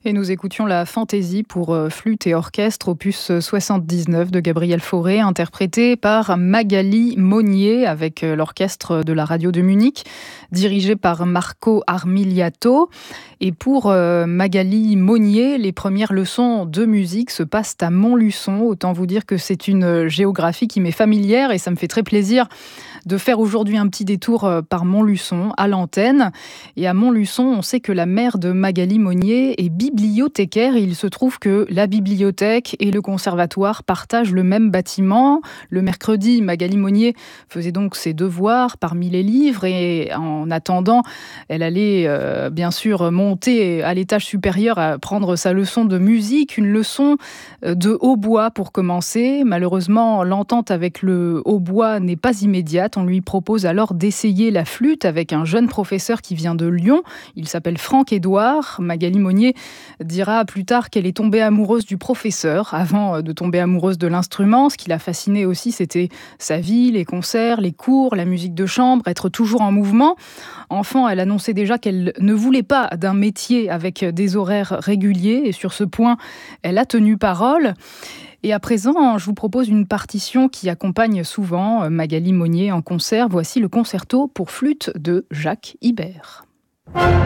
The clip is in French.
Et nous écoutions la Fantaisie pour flûte et orchestre, opus 79 de Gabriel Fauré, interprété par Magali Monnier avec l'orchestre de la radio de Munich, dirigé par Marco Armigliato. Et pour Magali Monnier, les premières leçons de musique se passent à Montluçon. Autant vous dire que c'est une géographie qui m'est familière et ça me fait très plaisir de faire aujourd'hui un petit détour par Montluçon, à l'antenne. Et à Montluçon, on sait que la mère de Magali Monnier est bibliothécaire. Et il se trouve que la bibliothèque et le conservatoire partagent le même bâtiment. Le mercredi, Magali Monnier faisait donc ses devoirs parmi les livres. Et en attendant, elle allait bien sûr monter à l'étage supérieur à prendre sa leçon de musique. Une leçon de hautbois pour commencer. Malheureusement, l'entente avec le hautbois n'est pas immédiate. On lui propose alors d'essayer la flûte avec un jeune professeur qui vient de Lyon. Il s'appelle Franck Édouard. Magali Monnier dira plus tard qu'elle est tombée amoureuse du professeur avant de tomber amoureuse de l'instrument. Ce qui l'a fascinée aussi, c'était sa vie, les concerts, les cours, la musique de chambre, être toujours en mouvement. Enfant, elle annonçait déjà qu'elle ne voulait pas d'un métier avec des horaires réguliers. Et sur ce point, elle a tenu parole. Et à présent, je vous propose une partition qui accompagne souvent Magali Monnier en concert. Voici le concerto pour flûte de Jacques Ibert.